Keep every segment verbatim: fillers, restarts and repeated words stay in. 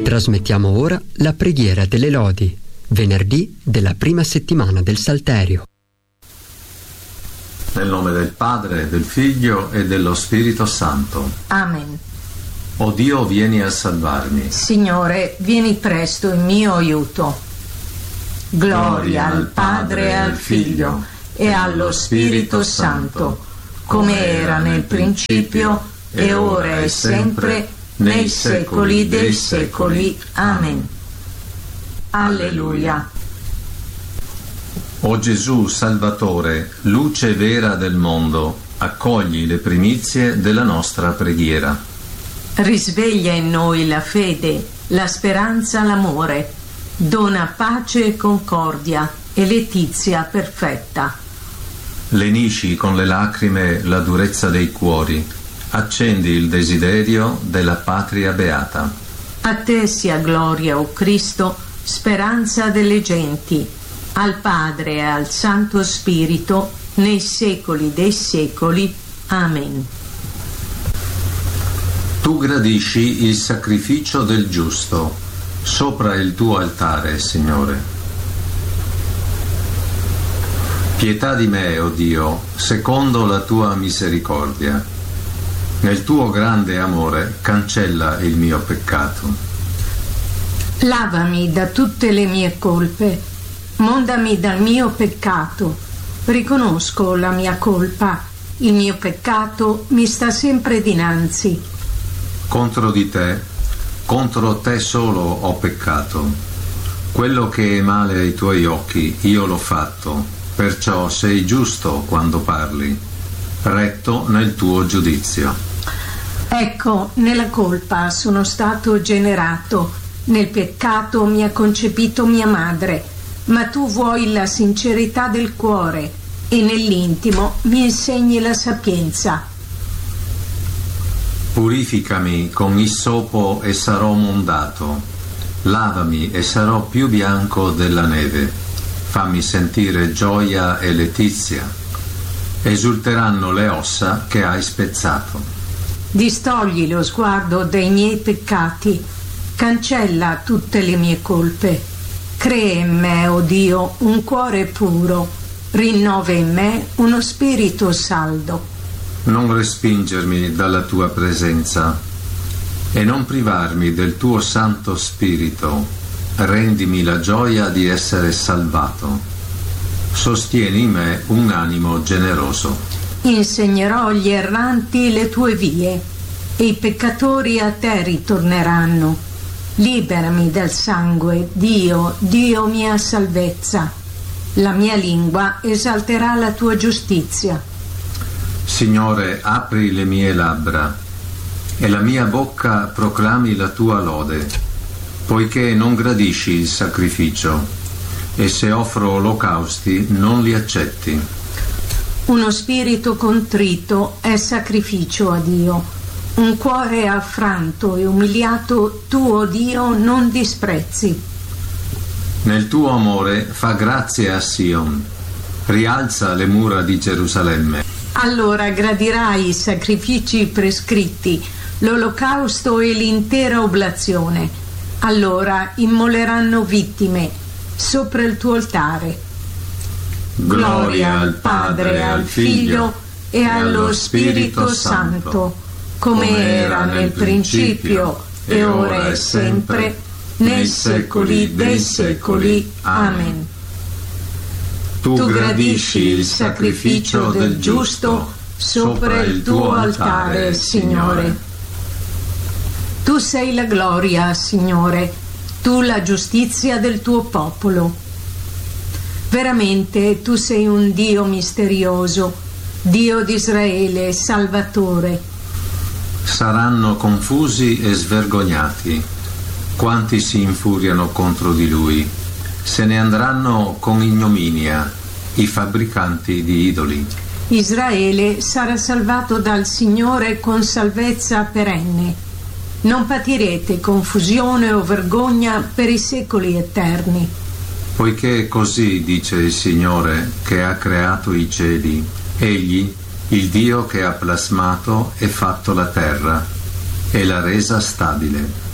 Trasmettiamo ora la preghiera delle lodi, venerdì della prima settimana del Salterio. Nel nome del Padre, del Figlio e dello Spirito Santo. Amen. O Dio, vieni a salvarmi. Signore, vieni presto in mio aiuto. Gloria al Padre e al Figlio e allo Spirito Santo, come era nel principio, e ora e sempre, nei secoli dei secoli. Amen. Alleluia. O Gesù Salvatore, luce vera del mondo, accogli le primizie della nostra preghiera. Risveglia in noi la fede, la speranza, l'amore. Dona pace e concordia e letizia perfetta. Lenisci con le lacrime la durezza dei cuori. Accendi il desiderio della patria beata. A te sia gloria, o Cristo, speranza delle genti, al Padre e al Santo Spirito, nei secoli dei secoli. Amen. Tu gradisci il sacrificio del giusto sopra il tuo altare, Signore. Pietà di me, o Dio, secondo la tua misericordia. Nel tuo grande amore cancella il mio peccato. Lavami da tutte le mie colpe, mondami dal mio peccato. Riconosco la mia colpa, il mio peccato mi sta sempre dinanzi. Contro di te, contro te solo ho peccato. Quello che è male ai tuoi occhi io l'ho fatto, perciò sei giusto quando parli, retto nel tuo giudizio. Ecco, nella colpa sono stato generato, nel peccato mi ha concepito mia madre, ma tu vuoi la sincerità del cuore e nell'intimo mi insegni la sapienza. Purificami con issopo e sarò mondato, lavami e sarò più bianco della neve, fammi sentire gioia e letizia, esulteranno le ossa che hai spezzato. Distogli lo sguardo dai miei peccati, cancella tutte le mie colpe. Crea in me, o Dio, un cuore puro, rinnova in me uno spirito saldo. Non respingermi dalla tua presenza e non privarmi del tuo Santo Spirito. Rendimi la gioia di essere salvato. Sostieni in me un animo generoso. Insegnerò agli erranti le tue vie e i peccatori a te ritorneranno. Liberami dal sangue, Dio, Dio mia salvezza. La mia lingua esalterà la tua giustizia. Signore, apri le mie labbra e la mia bocca proclami la tua lode, poiché non gradisci il sacrificio e se offro olocausti non li accetti. Uno spirito contrito è sacrificio a Dio, un cuore affranto e umiliato tu, o Dio, non disprezzi. Nel tuo amore fa grazie a Sion, rialza le mura di Gerusalemme. Allora gradirai i sacrifici prescritti, l'olocausto e l'intera oblazione. Allora immoleranno vittime sopra il tuo altare. Gloria al Padre e al Figlio e allo Spirito Santo, come era nel principio e ora e sempre, nei secoli dei secoli. Amen. Tu gradisci il sacrificio del giusto sopra il tuo altare, Signore. Tu sei la gloria, Signore, tu la giustizia del tuo popolo. Veramente tu sei un Dio misterioso, Dio di Israele, Salvatore. Saranno confusi e svergognati quanti si infuriano contro di lui. Se ne andranno con ignominia i fabbricanti di idoli. Israele sarà salvato dal Signore con salvezza perenne. Non patirete confusione o vergogna per i secoli eterni. Poiché così dice il Signore che ha creato i cieli, egli, il Dio che ha plasmato e fatto la terra e l'ha resa stabile.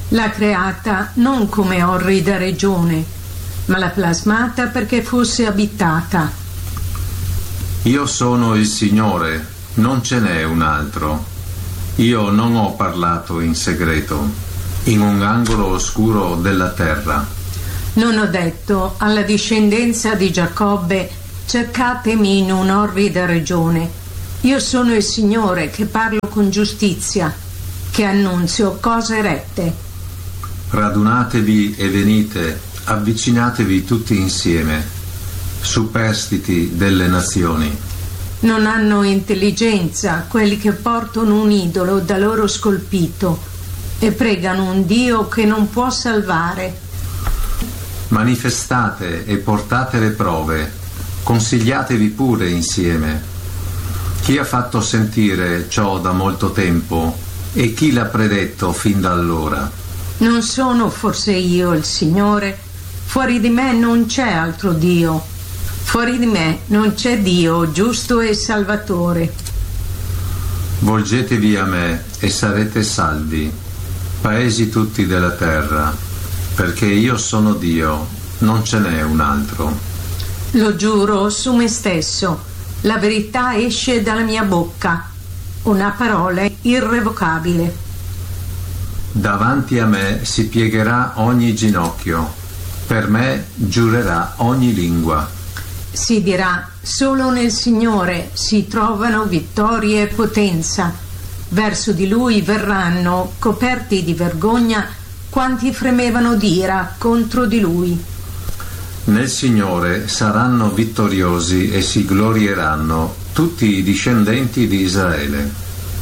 L'ha creata non come orrida regione, ma l'ha plasmata perché fosse abitata. Io sono il Signore, non ce n'è un altro. Io non ho parlato in segreto, in un angolo oscuro della terra. Non ho detto alla discendenza di Giacobbe: cercatemi in un'orrida regione. Io sono il Signore che parlo con giustizia, che annunzio cose rette. Radunatevi e venite, avvicinatevi tutti insieme, superstiti delle nazioni. Non hanno intelligenza quelli che portano un idolo da loro scolpito e pregano un Dio che non può salvare. Manifestate e portate le prove, consigliatevi pure insieme. Chi ha fatto sentire ciò da molto tempo e chi l'ha predetto fin da allora? Non sono forse io il Signore? Fuori di me non c'è altro Dio. Fuori di me non c'è Dio giusto e salvatore. Volgetevi a me e sarete salvi, paesi tutti della terra, perché io sono Dio, non ce n'è un altro. Lo giuro su me stesso. La verità esce dalla mia bocca, una parola irrevocabile. Davanti a me si piegherà ogni ginocchio, per me giurerà ogni lingua. Si dirà: solo nel Signore si trovano vittoria e potenza. Verso di Lui verranno, coperti di vergogna, quanti fremevano d'ira contro di Lui. Nel Signore saranno vittoriosi e si glorieranno tutti i discendenti di Israele.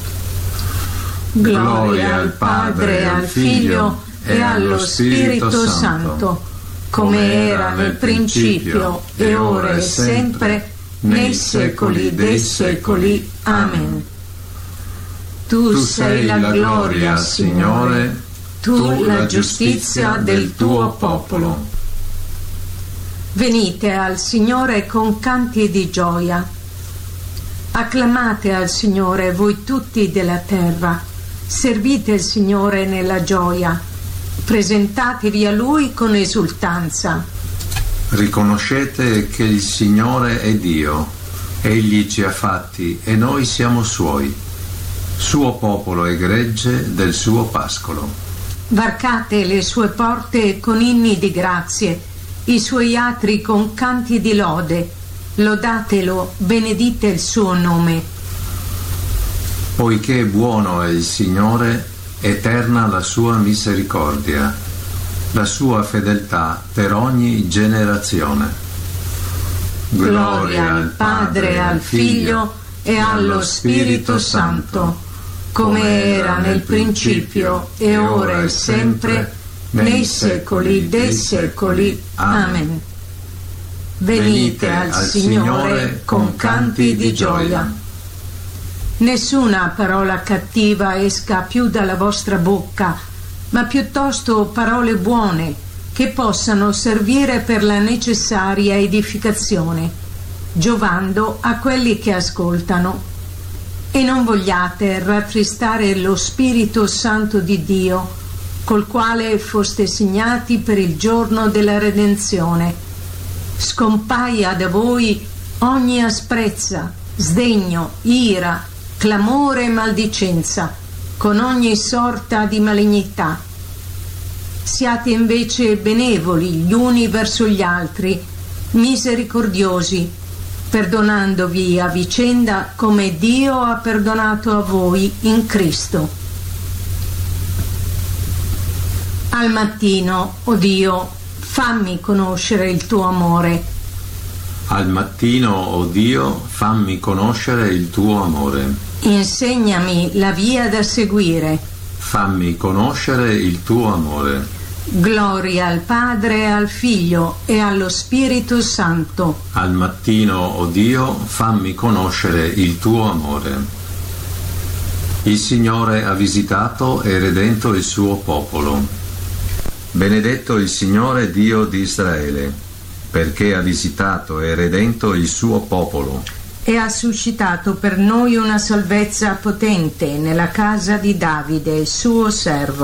Gloria al Padre, al Figlio e allo Spirito Santo, come era nel principio e ora e sempre, nei secoli dei secoli. Amen. Tu sei la gloria, Signore, tu la giustizia del tuo popolo. Venite al Signore con canti di gioia. Acclamate al Signore voi tutti della terra. Servite il Signore nella gioia. Presentatevi a Lui con esultanza. Riconoscete che il Signore è Dio. Egli ci ha fatti e noi siamo Suoi, suo popolo e gregge del suo pascolo. Varcate le sue porte con inni di grazie, i suoi atri con canti di lode. Lodatelo, benedite il suo nome. Poiché buono è il Signore, eterna la sua misericordia, la sua fedeltà per ogni generazione. Gloria al Padre, al Figlio e allo Spirito Santo, come era nel principio e ora e sempre, nei secoli dei secoli. Amen. Venite al Signore con canti di gioia. Nessuna parola cattiva esca più dalla vostra bocca, ma piuttosto parole buone che possano servire per la necessaria edificazione, giovando a quelli che ascoltano. E non vogliate rattristare lo Spirito Santo di Dio, col quale foste segnati per il giorno della redenzione. Scompaia da voi ogni asprezza, sdegno, ira, clamore e maldicenza, con ogni sorta di malignità. Siate invece benevoli gli uni verso gli altri, misericordiosi, perdonandovi a vicenda come Dio ha perdonato a voi in Cristo. Al mattino, o Dio, fammi conoscere il tuo amore. Al mattino, o Dio, fammi conoscere il tuo amore. Insegnami la via da seguire. Fammi conoscere il tuo amore. Gloria al Padre, al Figlio e allo Spirito Santo. Al mattino, o Dio, fammi conoscere il tuo amore. Il Signore ha visitato e redento il suo popolo. Benedetto il Signore Dio di Israele, perché ha visitato e redento il suo popolo. E ha suscitato per noi una salvezza potente nella casa di Davide, suo servo.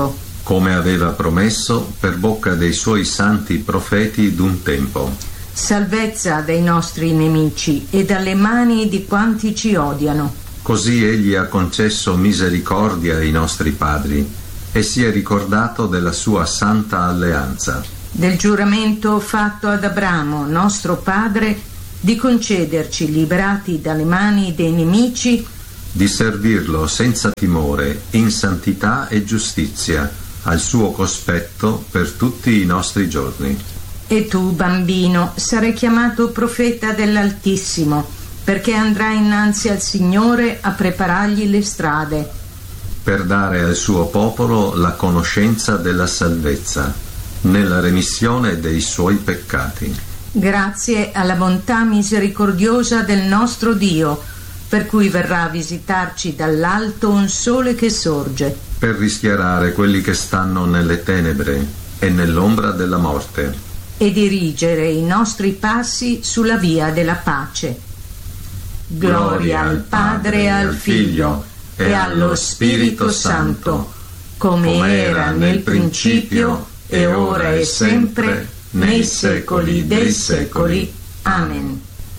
come aveva promesso per bocca dei suoi santi profeti d'un tempo. Salvezza dai nostri nemici e dalle mani di quanti ci odiano. Così egli ha concesso misericordia ai nostri padri e si è ricordato della sua santa alleanza. Del giuramento fatto ad Abramo, nostro padre, di concederci, liberati dalle mani dei nemici, di servirlo senza timore, in santità e giustizia, al suo cospetto per tutti i nostri giorni. E tu, bambino, sarai chiamato profeta dell'Altissimo, perché andrai innanzi al Signore a preparargli le strade, per dare al suo popolo la conoscenza della salvezza, nella remissione dei suoi peccati. Grazie alla bontà misericordiosa del nostro Dio, per cui verrà a visitarci dall'alto un sole che sorge, per rischiarare quelli che stanno nelle tenebre e nell'ombra della morte, e dirigere i nostri passi sulla via della pace. Gloria al Padre e al Figlio e allo Spirito Santo, come era nel principio e ora e sempre, nei secoli dei secoli. Amen.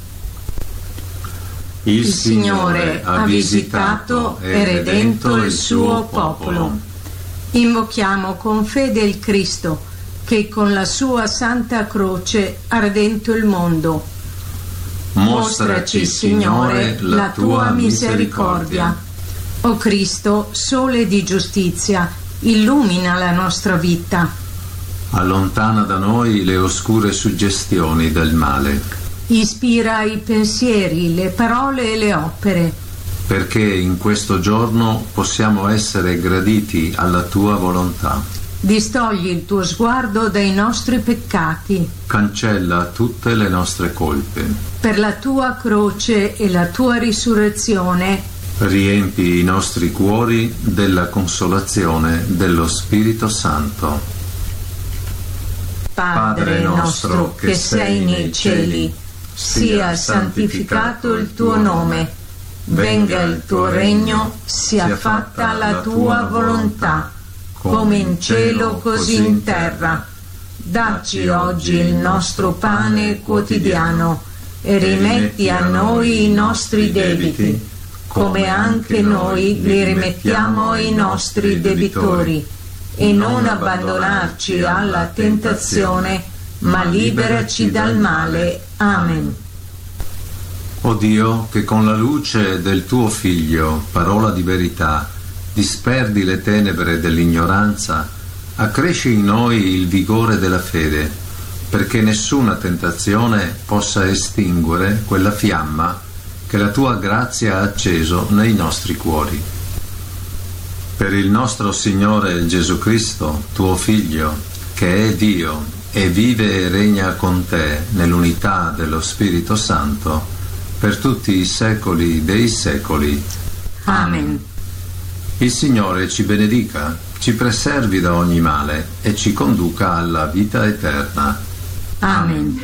Il Signore ha visitato e redento il suo popolo. Invochiamo con fede il Cristo, che con la sua santa croce ha redento il mondo. Mostraci, Signore, la tua misericordia. O Cristo, sole di giustizia, illumina la nostra vita. Allontana da noi le oscure suggestioni del male. Ispira i pensieri, le parole e le opere, perché in questo giorno possiamo essere graditi alla tua volontà. Distogli il tuo sguardo dai nostri peccati. Cancella tutte le nostre colpe. Per la tua croce e la tua risurrezione, riempi i nostri cuori della consolazione dello Spirito Santo. Padre nostro che sei nei cieli, sia santificato il tuo nome, venga il tuo regno, sia fatta la tua volontà, come in cielo così in terra. Dacci oggi il nostro pane quotidiano e rimetti a noi i nostri debiti, come anche noi li rimettiamo ai nostri debitori, e non abbandonarci alla tentazione, ma liberaci dal male. Amen. O Dio, che con la luce del tuo Figlio, parola di verità, disperdi le tenebre dell'ignoranza, accresci in noi il vigore della fede, perché nessuna tentazione possa estinguere quella fiamma che la tua grazia ha acceso nei nostri cuori. Per il nostro Signore Gesù Cristo, tuo Figlio, che è Dio e vive e regna con te nell'unità dello Spirito Santo, per tutti i secoli dei secoli. Amen. Il Signore ci benedica, ci preservi da ogni male e ci conduca alla vita eterna. Amen.